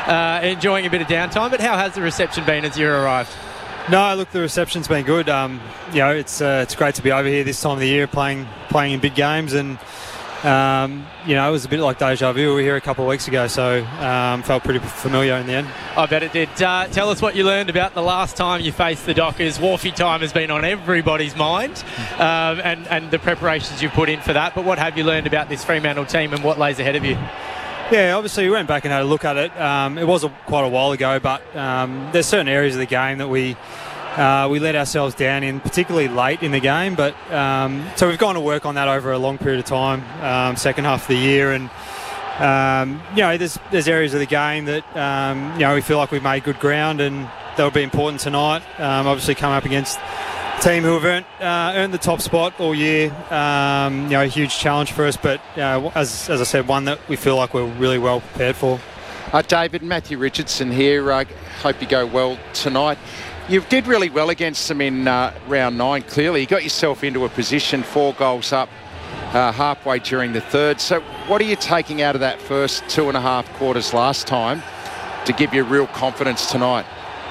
enjoying a bit of downtime. But how has the reception been as you arrived? No, look, the reception's been good. It's great to be over here this time of the year playing in big games, and it was a bit like deja vu. We were here a couple of weeks ago, so felt pretty familiar in the end. I bet it did. Tell us what you learned about the last time you faced the Dockers. Wharfie time has been on everybody's mind, and the preparations you've put in for that. But what have you learned about this Fremantle team and what lays ahead of you? Yeah, obviously we went back and had a look at it. It was quite a while ago, but there's certain areas of the game that we let ourselves down in, particularly late in the game. But so we've gone to work on that over a long period of time, second half of the year, and there's areas of the game that we feel like we've made good ground, and that'll be important tonight. Obviously, come up against a team who have earned the top spot all year. A huge challenge for us, but as I said, one that we feel like we're really well prepared for. David, Matthew Richardson here. Hope you go well tonight. You did really well against them in round 9, clearly. You got yourself into a position, 4 goals up halfway during the third. So what are you taking out of that first 2.5 quarters last time to give you real confidence tonight?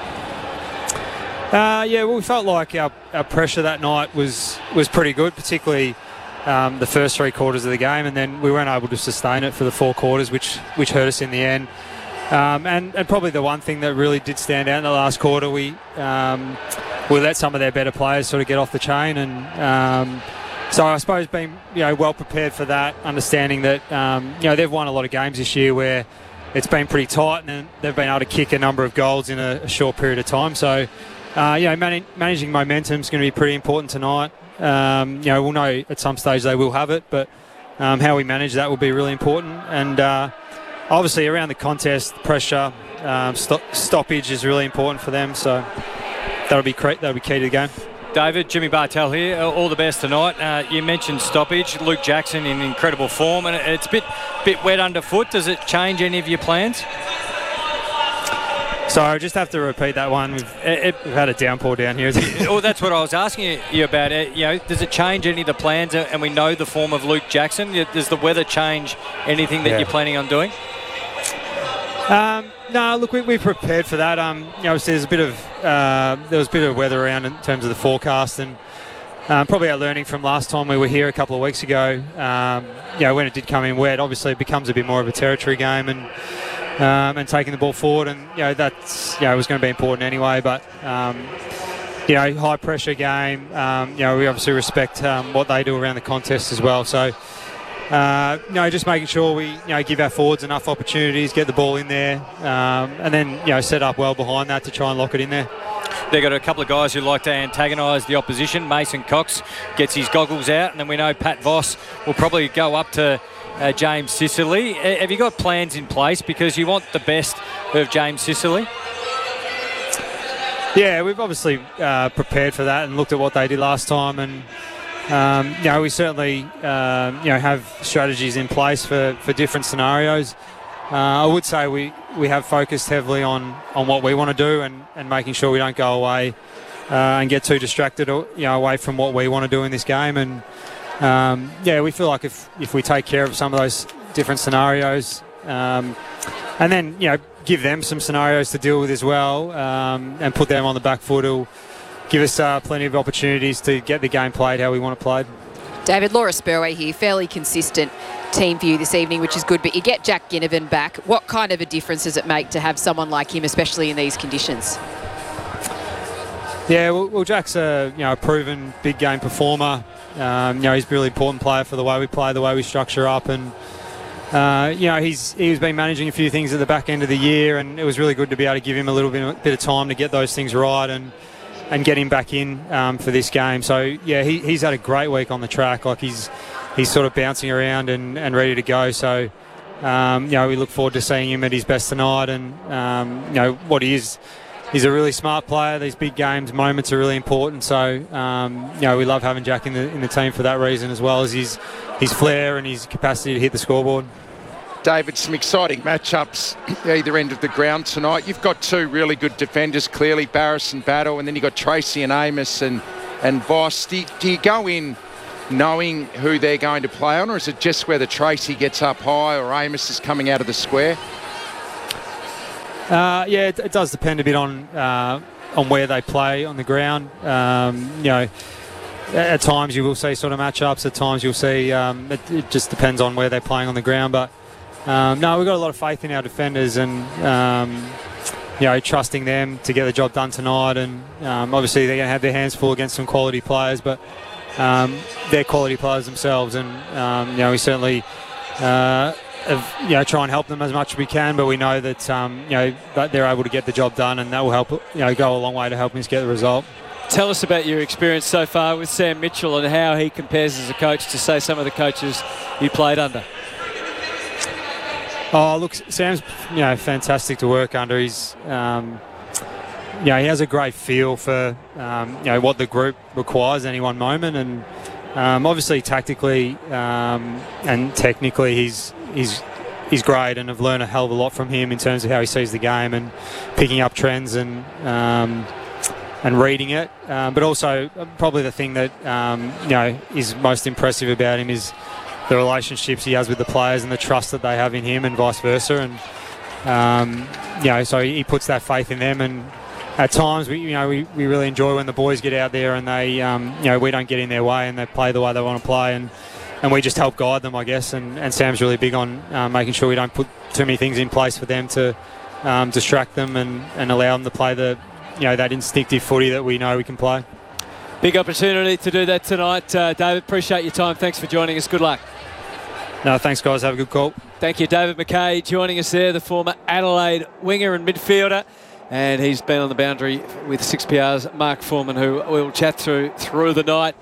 We felt like our pressure that night was pretty good, particularly the first 3 quarters of the game, and then we weren't able to sustain it for the 4 quarters, which hurt us in the end. And probably the one thing that really did stand out in the last quarter, we let some of their better players sort of get off the chain, and so I suppose being well prepared for that, understanding that they've won a lot of games this year where it's been pretty tight, and they've been able to kick a number of goals in a short period of time. So managing momentum is going to be pretty important tonight. We'll know at some stage they will have it, but how we manage that will be really important. And obviously around the contest, pressure, stoppage is really important for them. So that'll be key to the game. David, Jimmy Bartel here. All the best tonight. You mentioned stoppage. Luke Jackson in incredible form, and it's a bit wet underfoot. Does it change any of your plans? So I just have to repeat that one. We've had a downpour down here. Well, that's what I was asking you about. Does it change any of the plans? And we know the form of Luke Jackson. Does the weather change anything that you're planning on doing? No, look, we prepared for that. There's a bit of weather around in terms of the forecast, and probably our learning from last time we were here a couple of weeks ago. When it did come in wet, obviously it becomes a bit more of a territory game, and taking the ball forward, and that's was going to be important anyway. But high pressure game. We obviously respect what they do around the contest as well. So. Just making sure we give our forwards enough opportunities, get the ball in there, and then set up well behind that to try and lock it in there. They've got a couple of guys who like to antagonise the opposition. Mason Cox gets his goggles out, and then we know Pat Voss will probably go up to James Sicily. Have you got plans in place, because you want the best of James Sicily? Yeah, we've obviously prepared for that and looked at what they did last time, and we certainly have strategies in place for different scenarios. I would say we have focused heavily on what we want to do, and making sure we don't go away and get too distracted away from what we want to do in this game. And we feel like if we take care of some of those different scenarios, and then give them some scenarios to deal with as well, and put them on the back foot, it'll give us plenty of opportunities to get the game played how we want it played. David, Laura Spurway here. Fairly consistent team for you this evening, which is good, but you get Jack Ginnivan back. What kind of a difference does it make to have someone like him, especially in these conditions? Yeah, well Jack's a proven big game performer. He's a really important player for the way we play, the way we structure up, and he's been managing a few things at the back end of the year, and it was really good to be able to give him a little bit of time to get those things right and get him back in for this game. So he's had a great week on the track. Like he's sort of bouncing around and ready to go. So we look forward to seeing him at his best tonight. And what he is, he's a really smart player. These big games moments are really important. So we love having Jack in the team for that reason, as well as his flair and his capacity to hit the scoreboard. David, some exciting matchups either end of the ground tonight. You've got 2 really good defenders, clearly, Barris and Battle, and then you've got Tracy and Amos and Voss. Do you go in knowing who they're going to play on, or is it just whether Tracy gets up high or Amos is coming out of the square? It does depend a bit on where they play on the ground. At times you will see sort of matchups. At times you'll see it just depends on where they're playing on the ground. But we've got a lot of faith in our defenders and trusting them to get the job done tonight. And obviously they're going to have their hands full against some quality players, but they're quality players themselves. And we certainly try and help them as much as we can. But we know that that they're able to get the job done, and that will help go a long way to helping us get the result. Tell us about your experience so far with Sam Mitchell and how he compares as a coach to, say, some of the coaches you played under. Oh, look, Sam's fantastic to work under. He's he has a great feel for what the group requires at any one moment, and obviously tactically and technically he's great, and I've learned a hell of a lot from him in terms of how he sees the game and picking up trends and reading it. But also probably the thing that is most impressive about him is the relationships he has with the players and the trust that they have in him, and vice versa. And so he puts that faith in them. And at times we really enjoy when the boys get out there and they we don't get in their way and they play the way they want to play, and we just help guide them, I guess. And Sam's really big on making sure we don't put too many things in place for them to distract them and allow them to play that instinctive footy that we know we can play. Big opportunity to do that tonight. David, appreciate your time. Thanks for joining us. Good luck. No, thanks, guys. Have a good call. Thank you. David McKay joining us there, the former Adelaide winger and midfielder. And he's been on the boundary with 6PR's Mark Foreman, who we'll chat through the night.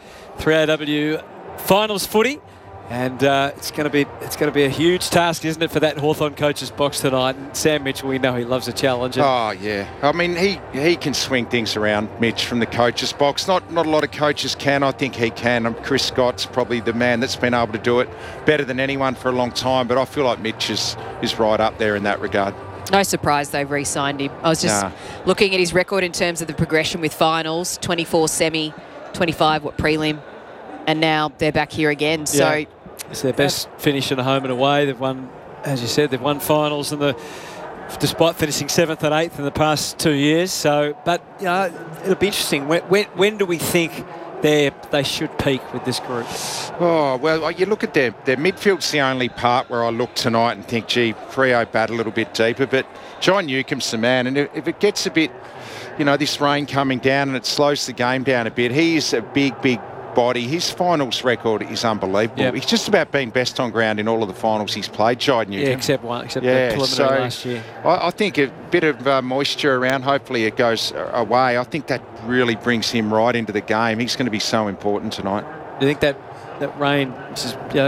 3AW finals footy. And it's going to be a huge task, isn't it, for that Hawthorn coach's box tonight? And Sam Mitchell, we know he loves a challenge. Oh yeah, I mean he can swing things around, Mitch, from the coach's box. Not a lot of coaches can. I think he can. Chris Scott's probably the man that's been able to do it better than anyone for a long time. But I feel like Mitch is right up there in that regard. No surprise they've re-signed him. I was just looking at his record in terms of the progression with finals: 24 semi, 25 prelim, and now they're back here again. So. It's their best finish at home and away. They've won, as you said, they've won finals, despite finishing 7th and 8th in the past 2 years. So, but it'll be interesting. When do we think they should peak with this group? Oh well, you look at their midfield's the only part where I look tonight and think, gee, Freo bat a little bit deeper. But John Newcomb's the man, and if it gets a bit, this rain coming down and it slows the game down a bit, he is a big body. His finals record is unbelievable. Yep. He's just about been best on ground in all of the finals he's played, Jai Newcomb. Yeah, except the preliminary last year. I think a bit of moisture around, hopefully it goes away. I think that really brings him right into the game. He's going to be so important tonight. Do you think that rain, which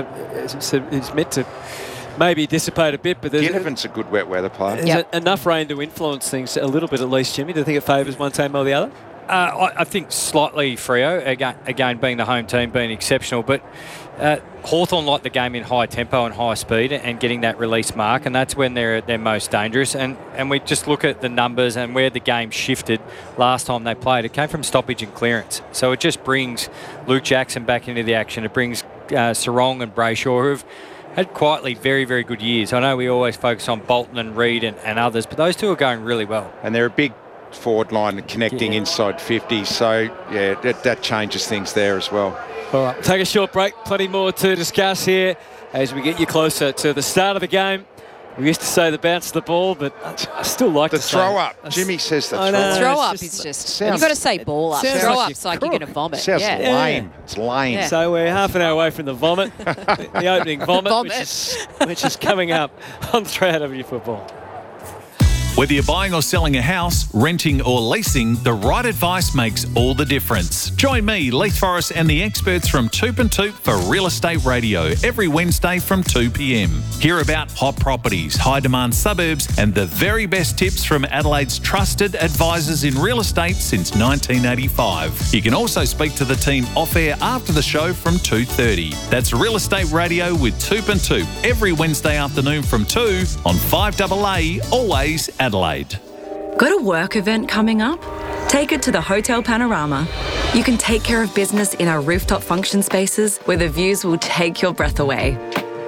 is meant to maybe dissipate a bit, but Ginnivan's a good wet weather player. Is enough rain to influence things a little bit at least, Jimmy? Do you think it favours one team or the other? I think slightly Freo, again being the home team, being exceptional, but Hawthorn like the game in high tempo and high speed and getting that release mark, and that's when they're most dangerous. And we just look at the numbers and where the game shifted last time they played. It came from stoppage and clearance. So it just brings Luke Jackson back into the action. It brings Sarong and Brayshaw, who've had quietly very, very good years. I know we always focus on Bolton and Reid and others, but those two are going really well. And they're a big forward line and connecting inside 50, so that changes things there as well. All right, take a short break. Plenty more to discuss here as we get you closer to the start of the game. We used to say the bounce of the ball, but I still like the to say throw up. Jimmy says the throw up. Throw up is just you've got to say ball up. Throw up's like you're going to vomit. Sounds lame. It's lame. Yeah. So we're half an hour away from the vomit, the opening vomit. Which is coming up on 3AW Football. Whether you're buying or selling a house, renting or leasing, the right advice makes all the difference. Join me, Leith Forrest, and the experts from Toop and Toop for Real Estate Radio every Wednesday from 2 p.m. Hear about hot properties, high-demand suburbs, and the very best tips from Adelaide's trusted advisors in real estate since 1985. You can also speak to the team off-air after the show from 2:30. That's Real Estate Radio with Toop and Toop every Wednesday afternoon from 2 on 5AA, always Adelaide. Got a work event coming up? Take it to the Hotel Panorama. You can take care of business in our rooftop function spaces where the views will take your breath away.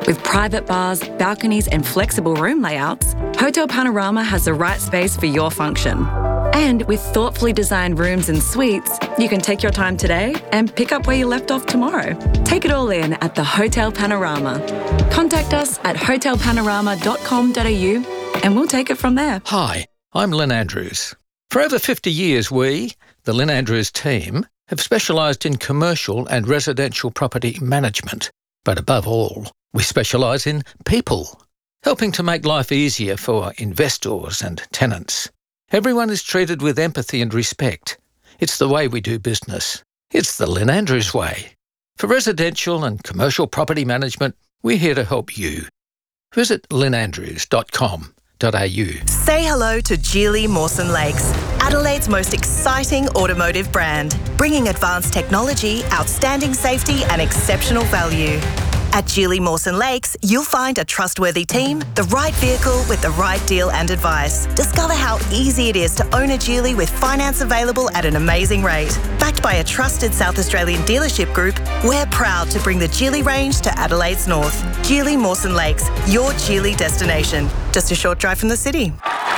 With private bars, balconies, and flexible room layouts, Hotel Panorama has the right space for your function. And with thoughtfully designed rooms and suites, you can take your time today and pick up where you left off tomorrow. Take it all in at the Hotel Panorama. Contact us at hotelpanorama.com.au and we'll take it from there. Hi, I'm Lynn Andrews. For over 50 years, we, the Lynn Andrews team, have specialised in commercial and residential property management. But above all, we specialise in people, helping to make life easier for investors and tenants. Everyone is treated with empathy and respect. It's the way we do business. It's the Lynn Andrews way. For residential and commercial property management, we're here to help you. Visit lynnandrews.com.au. Say hello to Geely Mawson Lakes, Adelaide's most exciting automotive brand, bringing advanced technology, outstanding safety and exceptional value. At Geely Mawson Lakes, you'll find a trustworthy team, the right vehicle with the right deal and advice. Discover how easy it is to own a Geely with finance available at an amazing rate. Backed by a trusted South Australian dealership group, we're proud to bring the Geely range to Adelaide's north. Geely Mawson Lakes, your Geely destination. Just a short drive from the city.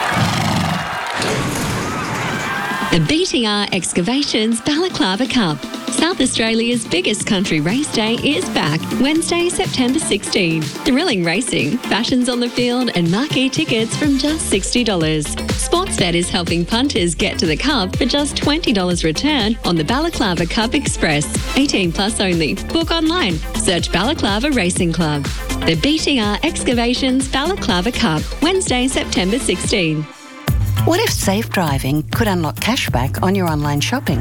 The BTR Excavations Balaclava Cup. South Australia's biggest country race day is back, Wednesday, September 16. Thrilling racing, fashions on the field and marquee tickets from just $60. Sportsbet is helping punters get to the Cup for just $20 return on the Balaclava Cup Express. 18 plus only. Book online. Search Balaclava Racing Club. The BTR Excavations Balaclava Cup, Wednesday, September 16. What if safe driving could unlock cashback on your online shopping?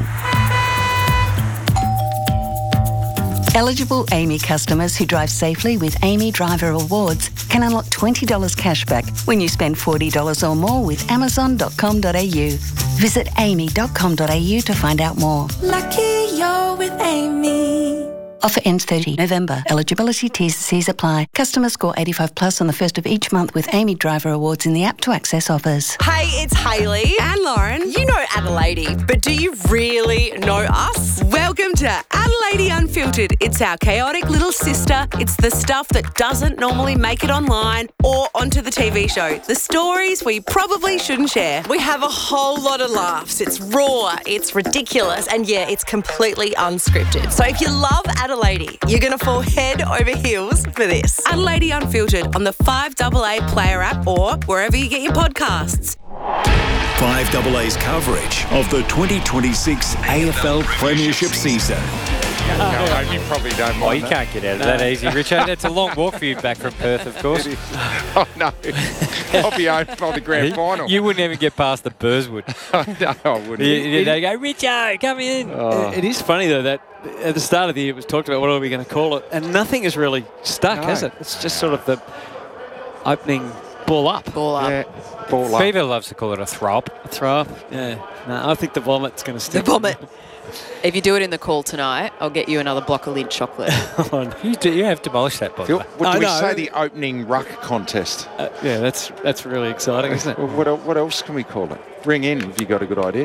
Eligible AAMI customers who drive safely with AAMI Driver Rewards can unlock $20 cashback when you spend $40 or more with Amazon.com.au. Visit aami.com.au to find out more. Lucky you're with AAMI. Offer ends 30 November. Eligibility T&Cs apply. Customers score 85 plus on the first of each month with AAMI Driver Awards in the app to access offers. Hey, it's Hayley and Lauren. You know Adelaide, but do you really know us? Welcome to Adelaide Unfiltered. It's our chaotic little sister. It's the stuff that doesn't normally make it online or onto the TV show. The stories we probably shouldn't share. We have a whole lot of laughs. It's raw, it's ridiculous, and yeah, it's completely unscripted. So if you love Adelaide, you're going to fall head over heels for this. Adelaide Unfiltered on the 5AA Player app or wherever you get your podcasts. 5AA's coverage of the 2026 AFL Premiership season. No, you probably don't mind. You can't get out of that easy, Richard. It's a long walk for you back from Perth, of course. Oh, no. I'll be home by the grand final. You wouldn't even get past the Burswood. No, I wouldn't. They go, Richard, come in. Oh. It is funny, though, that at the start of the year it was talked about what are we going to call it, and nothing has really stuck, has it? It's just sort of the opening ball up. Ball up. Yeah, ball up. Beaver loves to call it a throw up. A throw up, yeah. No, I think the vomit's going to stick. The vomit. If you do it in the call tonight, I'll get you another block of Lindt chocolate. You have demolished that, by the way. What do we say? The opening ruck contest. Yeah, that's really exciting, isn't it? Well, what else can we call it? Bring in if you got a good idea.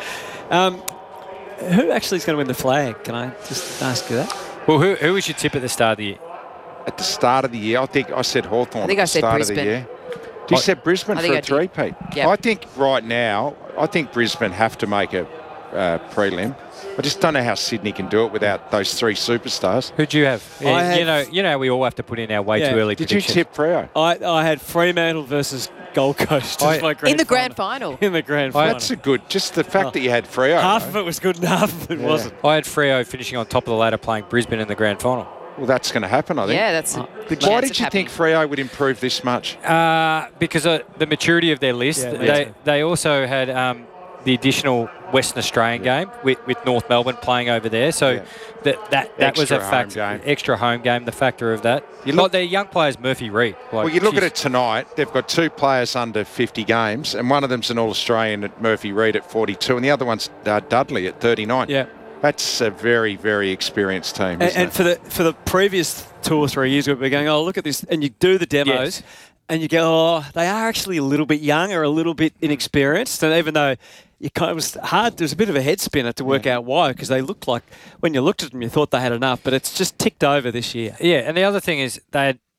Who actually is going to win the flag? Can I just ask you that? Well, who was your tip at the start of the year? At the start of the year, I think I said Hawthorn. I think I said Brisbane. Of the year. You said Brisbane for a three-peat. Yep. I think right now, Brisbane have to make a prelim. I just don't know how Sydney can do it without those three superstars. Who'd you have? You know, we all have to put in our way too early predictions. Did you tip Freo? I had Fremantle versus Gold Coast in the grand final. In the grand final. That's a good. Just the fact that you had Freo. Half of it was good and half of it wasn't. I had Freo finishing on top of the ladder playing Brisbane in the grand final. Well, that's going to happen, I think. Yeah, that's. Why did you think Freo would improve this much? Because of the maturity of their list. Yeah, they also had the additional Western Australian game with North Melbourne playing over there. So that was a factor. Extra home game, the factor of that. Their young players, Murphy Reid. You look at it tonight, they've got two players under 50 games, and one of them's an All-Australian at Murphy Reid at 42, and the other one's Dudley at 39. Yeah. That's a very, very experienced team, isn't it? For the previous 2 or 3 years, we're going, oh, look at this. And you do the demos, and you go, oh, they are actually a little bit young or a little bit inexperienced. And even though it was hard, there's a bit of a head spinner to work out why, because they looked like, when you looked at them, you thought they had enough, but it's just ticked over this year. Yeah, and the other thing is they had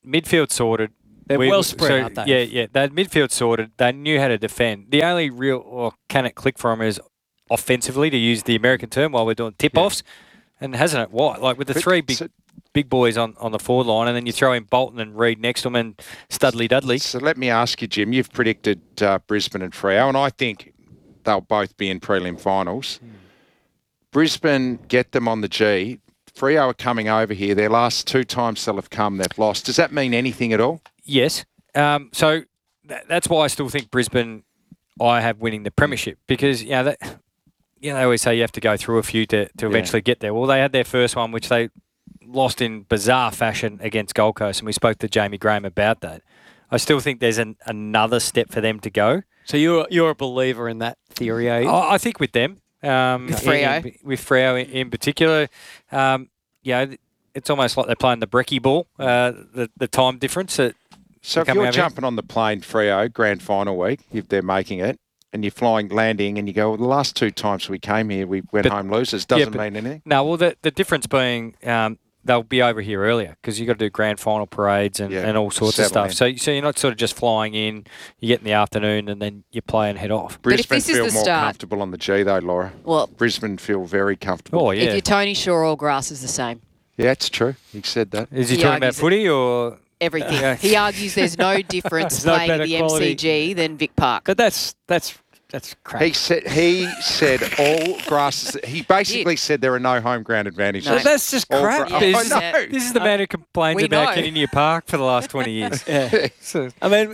midfield sorted. They're well spread, aren't they? Yeah. They had midfield sorted. They knew how to defend. The only real, or can it click for them is offensively, to use the American term, while we're doing tip-offs. Yeah. And hasn't it? Why? Like with the three big boys on the forward line, and then you throw in Bolton and Reid next to them and Studley Dudley. So let me ask you, Jim, you've predicted Brisbane and Freo, and I think they'll both be in prelim finals. Brisbane get them on the G. Freo are coming over here. Their last 2 times they'll have come, they've lost. Does that mean anything at all? Yes. So that's why I still think Brisbane, I have winning the premiership, because they always say you have to go through a few to eventually get there. Well, they had their first one, which they lost in bizarre fashion against Gold Coast, and we spoke to Jamie Graham about that. I still think there's another step for them to go. So you're a believer in that theory, are you? I think with them. With Freo? With Freo in particular. It's almost like they're playing the brekkie ball, the time difference. So if you're jumping on the plane, Freo, grand final week, if they're making it, and you're landing, and you go, well, the last 2 times we came here, we went home losers, doesn't mean anything? No, well, the difference being they'll be over here earlier, because you've got to do grand final parades and all sorts of stuff. So you're not sort of just flying in, you get in the afternoon, and then you play and head off. Brisbane feel more comfortable on the G, though, Laura. Well, Brisbane feel very comfortable. Oh, yeah. If you're Tony Shaw, all grass is the same. Yeah, it's true. He said that. Is he talking about footy or...? Everything. He argues there's no difference playing at the MCG than Vic Park. But that's crap. He said all grasses. He basically said there are no home ground advantages. No. That's just crap. This is the man who complains about Kardinia Park for the last 20 years. I mean,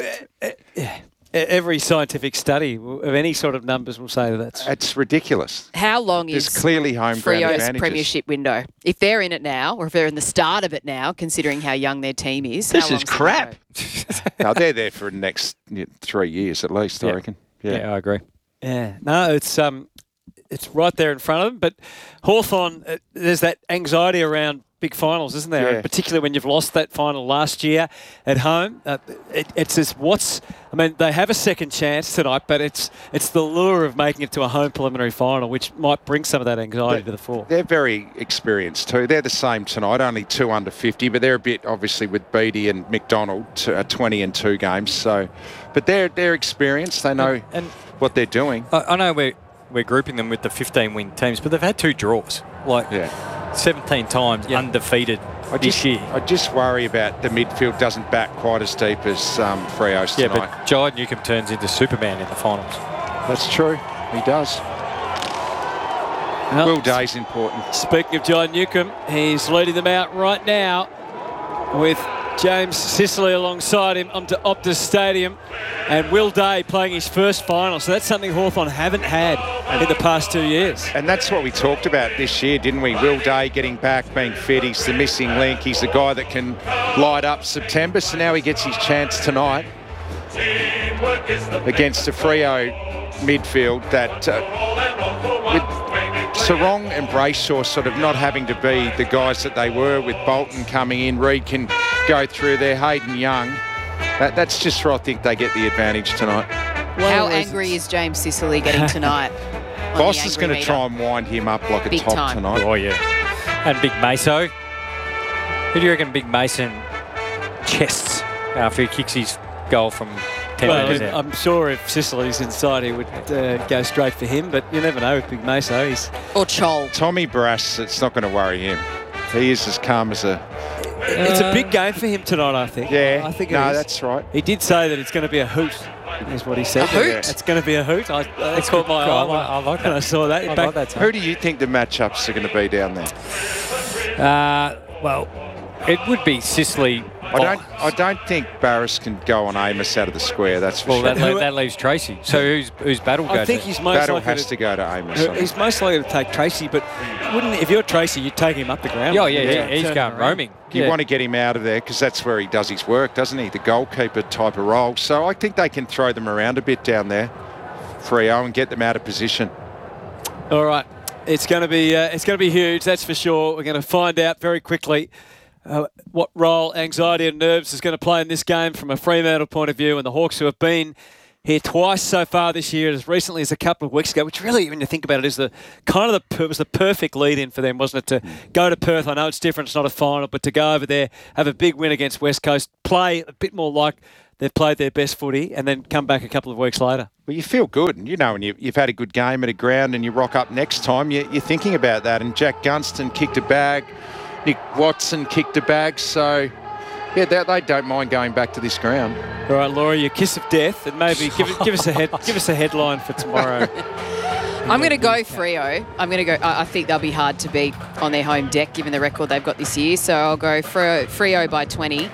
every scientific study of any sort of numbers will say that it's ridiculous. How long is clearly home ground advantages. Freo's premiership window? If they're in it now, or if they're in the start of it now, considering how young their team is, this is crap. No, they're there for the next 3 years at least, I reckon. Yeah, I agree. Yeah, no, it's right there in front of them. But Hawthorn, there's that anxiety around big finals, isn't there? Yeah. Particularly when you've lost that final last year at home. It's just they have a second chance tonight, but it's the lure of making it to a home preliminary final, which might bring some of that anxiety to the fore. They're very experienced too. They're the same tonight, only 2 under 50, but they're a bit, obviously, with Beattie and McDonald, 20 in 2 games. So, but they're experienced. They know what they're doing. I know we're grouping them with the 15-win teams, but they've had 2 draws. 17 times undefeated this year. I just worry about the midfield doesn't back quite as deep as Freo's tonight. Yeah, but Jai Newcombe turns into Superman in the finals. That's true. He does. Will Day's important. Speaking of Jai Newcombe, he's leading them out right now with James Sicily alongside him onto Optus Stadium, and Will Day playing his first final. So that's something Hawthorn haven't had in the past 2 years. And that's what we talked about this year, didn't we? Will Day getting back, being fit. He's the missing link. He's the guy that can light up September. So now he gets his chance tonight against a Freo midfield that with Sarong and Brayshaw sort of not having to be the guys that they were, with Bolton coming in, Reid can go through there, Hayden Young. That's just where I think they get the advantage tonight. How angry is James Sicily getting tonight? Boss is going to try and wind him up like a top tonight. Oh, yeah. And Big Maso. Who do you reckon Big Mason chests after he kicks his goal from 10 metres out? I'm sure if Sicily's inside, he would go straight for him, but you never know with Big Maso. Or Chol. Tommy Barrass, it's not going to worry him. He is as calm as a... It's a big game for him tonight, I think. Yeah, I think that's right. He did say that it's going to be a hoot, is what he said. A hoot? It's going to be a hoot. I caught my eye I like that. when I saw that. I like that. Who do you think the matchups are going to be down there? Well, it would be Sicily. I don't think Barrass can go on Amos out of the square. That's for sure. That leaves Tracy. So who's Battle go to? I think he's most Battle likely has to go to Amos. He's most likely to take Tracy, but if you're Tracy, you'd take him up the ground. He's going roaming. You want to get him out of there because that's where he does his work, doesn't he? The goalkeeper type of role. So I think they can throw them around a bit down there, Freo, and get them out of position. All right, it's going to be huge. That's for sure. We're going to find out very quickly what role anxiety and nerves is going to play in this game from a Fremantle point of view, and the Hawks, who have been here twice so far this year, as recently as a couple of weeks ago, which really, when you think about it, is was the perfect lead-in for them, wasn't it, to go to Perth? I know it's different, it's not a final, but to go over there, have a big win against West Coast, play a bit more like they've played their best footy, and then come back a couple of weeks later. Well, you feel good. You know, when you've had a good game at a ground and you rock up next time, you're thinking about that. And Jack Gunston kicked a bag. Nick Watson kicked a bag. So, yeah, they don't mind going back to this ground. All right, Laura, your kiss of death, and maybe give us a headline for tomorrow. I'm going to go Freo. I think they'll be hard to beat on their home deck, given the record they've got this year. So I'll go Freo by 20.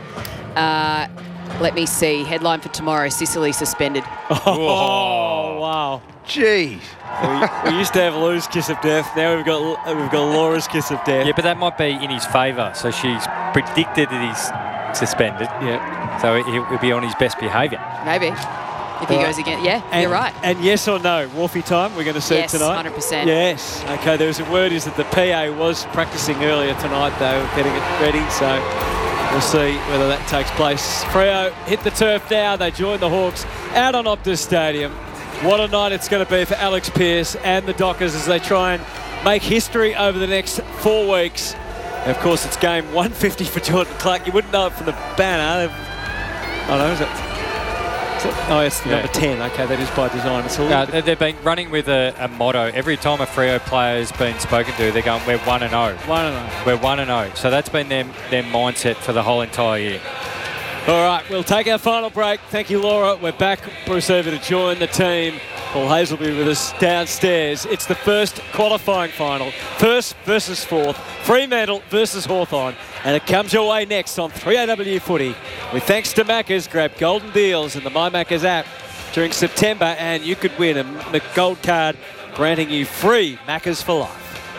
Let me see. Headline for tomorrow, Sicily suspended. Oh, wow. Gee. We used to have Lou's kiss of death. Now we've got Laura's kiss of death. Yeah, but that might be in his favour. So she's predicted that he's suspended. Yeah. So he'll be on his best behaviour. Maybe. If he goes again. Yeah, you're right. And yes or no, Wolfie time we're going to see tonight? Yes, 100%. Yes. Okay, there was a word is that the PA was practising earlier tonight. They were getting it ready, so we'll see whether that takes place. Freo hit the turf now. They join the Hawks out on Optus Stadium. What a night it's going to be for Alex Pearce and the Dockers as they try and make history over the next 4 weeks. And of course, it's game 150 for Jordan Clark. You wouldn't know it from the banner. Oh, no, is it? Oh, it's number 10. Okay, that is by design. It's they've been running with a motto. Every time a Freo player's been spoken to, they're going, we're 1-0. 1-0. We're 1-0. So that's been their mindset for the whole entire year. All right, we'll take our final break. Thank you, Laura. We're back. Bruce Irvin to join the team. Paul Hayes will be with us downstairs. It's the first qualifying final. First versus fourth. Fremantle versus Hawthorn. And it comes your way next on 3AW Footy. With thanks to Macca's, grab golden deals in the My Macca's app during September and you could win a gold card granting you free Macca's for life.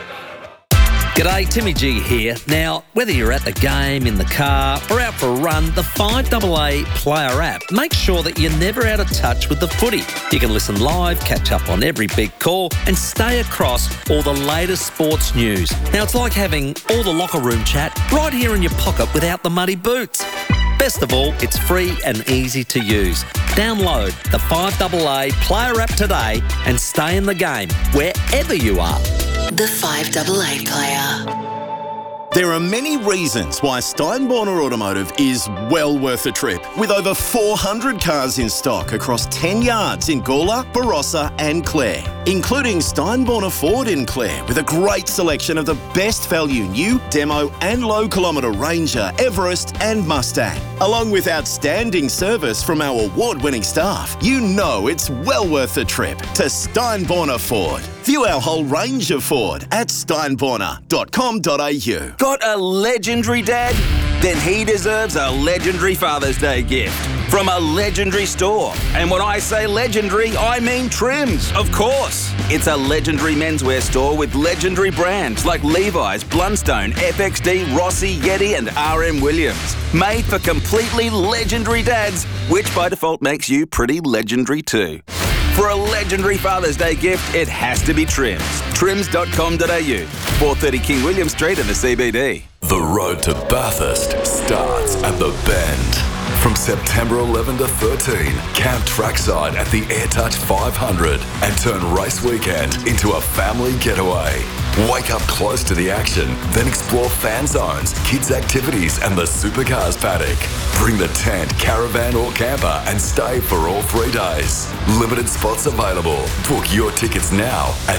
G'day, Timmy G here. Now, whether you're at the game, in the car, or out for a run, the 5AA Player app makes sure that you're never out of touch with the footy. You can listen live, catch up on every big call, and stay across all the latest sports news. Now, it's like having all the locker room chat right here in your pocket without the muddy boots. Best of all, it's free and easy to use. Download the 5AA Player app today and stay in the game wherever you are. The 5AA Player. There are many reasons why Steinborner Automotive is well worth a trip. With over 400 cars in stock across 10 yards in Gawler, Barossa and Clare, including Steinborner Ford in Clare with a great selection of the best value new, demo and low kilometre Ranger, Everest and Mustang. Along with outstanding service from our award-winning staff, you know it's well worth a trip to Steinborner Ford. View our whole range of Ford at steinborner.com.au. Got a legendary dad? Then he deserves a legendary Father's Day gift from a legendary store. And when I say legendary, I mean Trims, of course. It's a legendary menswear store with legendary brands like Levi's, Blundstone, FXD, Rossi, Yeti and RM Williams. Made for completely legendary dads, which by default makes you pretty legendary too. For a legendary Father's Day gift, it has to be Trims. Trims.com.au, 430 King William Street in the CBD. The road to Bathurst starts at the Bend. From September 11 to 13, camp trackside at the AirTouch 500 and turn race weekend into a family getaway. Wake up close to the action, then explore fan zones, kids' activities and the supercars paddock. Bring the tent, caravan or camper and stay for all 3 days. Limited spots available. Book your tickets now at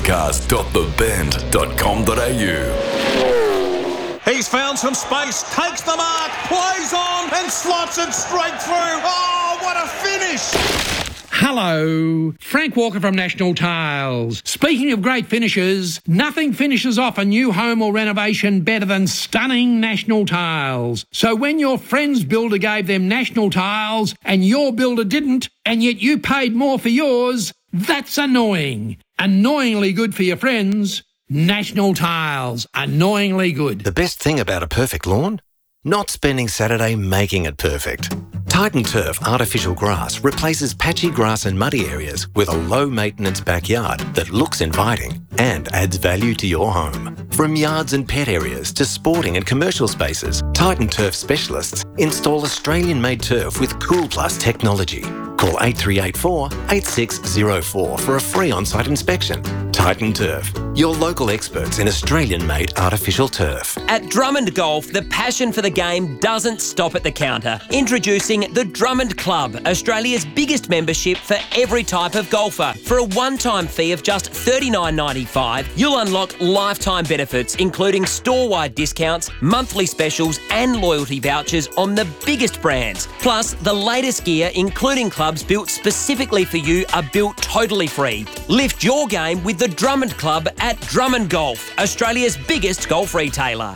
supercars.thebend.com.au. He's found some space, takes the mark, plays on and slots it straight through. Oh, what a finish! Hello, Frank Walker from National Tiles. Speaking of great finishes, nothing finishes off a new home or renovation better than stunning National Tiles. So when your friend's builder gave them National Tiles and your builder didn't, and yet you paid more for yours, that's annoying. Annoyingly good for your friends. National Tiles, annoyingly good. The best thing about a perfect lawn? Not spending Saturday making it perfect. Titan Turf artificial grass replaces patchy grass and muddy areas with a low-maintenance backyard that looks inviting and adds value to your home. From yards and pet areas to sporting and commercial spaces, Titan Turf specialists install Australian-made turf with Cool Plus technology. Call 8384 8604 for a free on-site inspection. Titan Turf, your local experts in Australian-made artificial turf. At Drummond Golf, the passion for the game doesn't stop at the counter. Introducing the Drummond Club, Australia's biggest membership for every type of golfer. For a one-time fee of just $39.95, you'll unlock lifetime benefits, including store-wide discounts, monthly specials and loyalty vouchers on the biggest brands. Plus, the latest gear, including clubs built specifically for you, are built totally free. Lift your game with the Drummond Club at Drummond Golf, Australia's biggest golf retailer.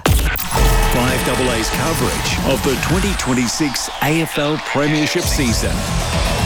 5AA's coverage of the 2026 AFL Premiership season.